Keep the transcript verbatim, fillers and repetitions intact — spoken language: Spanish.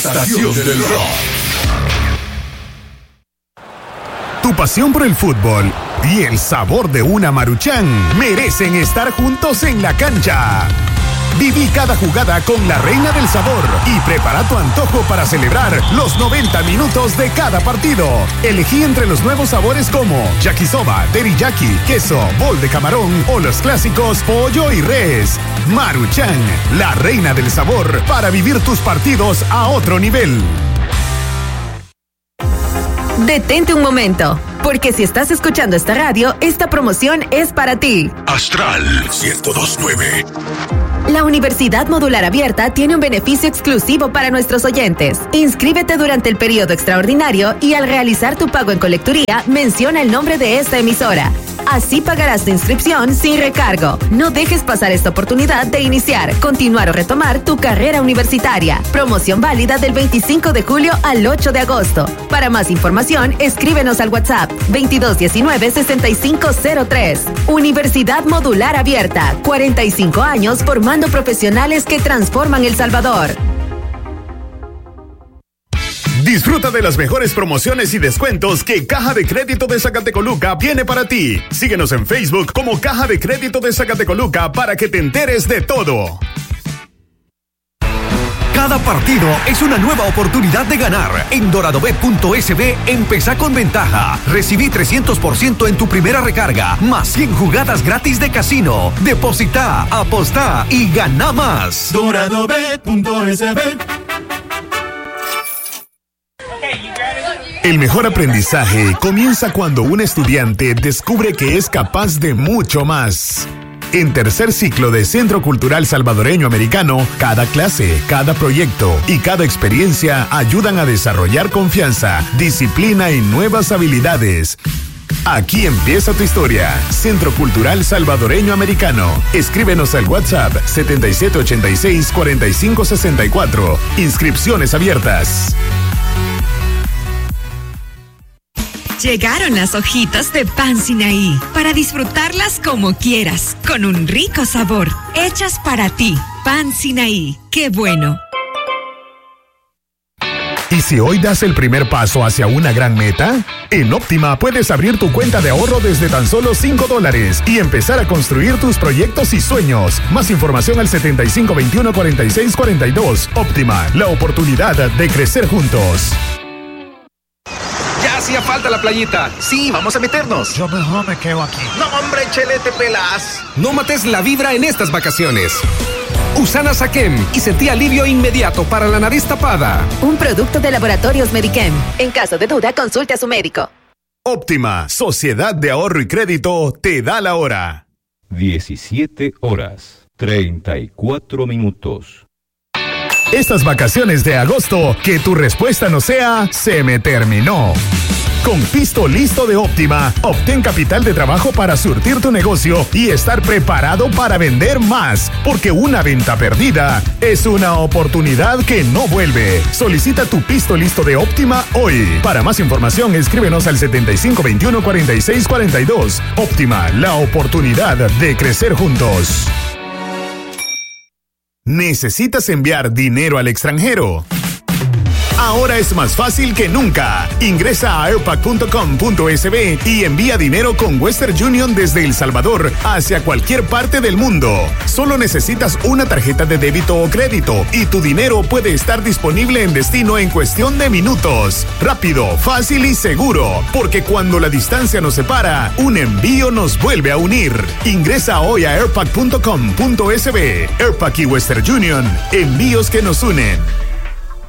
Estación del Rock. Tu pasión por el fútbol y el sabor de una Maruchan merecen estar juntos en la cancha. Viví cada jugada con la reina del sabor y prepara tu antojo para celebrar los noventa minutos de cada partido. Elegí entre los nuevos sabores como yakisoba, teriyaki, queso, bol de camarón o los clásicos pollo y res. Maruchan, la reina del sabor para vivir tus partidos a otro nivel. Detente un momento, porque si estás escuchando esta radio, esta promoción es para ti. Astral ciento dos punto nueve. La Universidad Modular Abierta tiene un beneficio exclusivo para nuestros oyentes. Inscríbete durante el periodo extraordinario y al realizar tu pago en colecturía, menciona el nombre de esta emisora. Así pagarás tu inscripción sin recargo. No dejes pasar esta oportunidad de iniciar, continuar o retomar tu carrera universitaria. Promoción válida del veinticinco de julio al ocho de agosto. Para más información, escríbenos al WhatsApp veintidós diecinueve sesenta y cinco cero tres. Universidad Modular Abierta, cuarenta y cinco años formando profesionales que transforman El Salvador. Disfruta de las mejores promociones y descuentos que Caja de Crédito de Zacatecoluca tiene para ti. Síguenos en Facebook como Caja de Crédito de Zacatecoluca para que te enteres de todo. Cada partido es una nueva oportunidad de ganar. En doradobet punto es be, empezá con ventaja. Recibí trescientos por ciento en tu primera recarga, más cien jugadas gratis de casino. Depositá, apostá y gana más. doradobet punto es be. El mejor aprendizaje comienza cuando un estudiante descubre que es capaz de mucho más. En tercer ciclo de Centro Cultural Salvadoreño Americano, cada clase, cada proyecto y cada experiencia ayudan a desarrollar confianza, disciplina y nuevas habilidades. Aquí empieza tu historia. Centro Cultural Salvadoreño Americano. Escríbenos al WhatsApp setenta y siete ochenta y seis cuarenta y cinco sesenta y cuatro. Inscripciones abiertas. Llegaron las hojitas de pan Sinaí para disfrutarlas como quieras, con un rico sabor, hechas para ti. Pan Sinaí, qué bueno. ¿Y si hoy das el primer paso hacia una gran meta? En Óptima puedes abrir tu cuenta de ahorro desde tan solo cinco dólares y empezar a construir tus proyectos y sueños. Más información al setenta y cinco veintiuno cuarenta y seis cuarenta y dos. Óptima, la oportunidad de crecer juntos. Ya hacía falta la playita. Sí, vamos a meternos. Yo mejor me quedo aquí. No, hombre, Chelete, pelas. No mates la vibra en estas vacaciones. Usana Saquem y sentí alivio inmediato para la nariz tapada. Un producto de Laboratorios Medichem. En caso de duda, consulte a su médico. Óptima, Sociedad de Ahorro y Crédito, te da la hora. diecisiete horas, treinta y cuatro minutos. Estas vacaciones de agosto, que tu respuesta no sea, se me terminó. Con Pisto Listo de Óptima, obtén capital de trabajo para surtir tu negocio y estar preparado para vender más, porque una venta perdida es una oportunidad que no vuelve. Solicita tu Pisto Listo de Óptima hoy. Para más información, escríbenos al setenta y cinco veintiuno cuarenta y seis cuarenta y dos. Óptima, la oportunidad de crecer juntos. ¿Necesitas enviar dinero al extranjero? Ahora es más fácil que nunca. Ingresa a airpac punto com punto es be y envía dinero con Western Union desde El Salvador hacia cualquier parte del mundo. Solo necesitas una tarjeta de débito o crédito y tu dinero puede estar disponible en destino en cuestión de minutos. Rápido, fácil y seguro, porque cuando la distancia nos separa, un envío nos vuelve a unir. Ingresa hoy a airpac punto com punto es be. Airpac y Western Union, envíos que nos unen.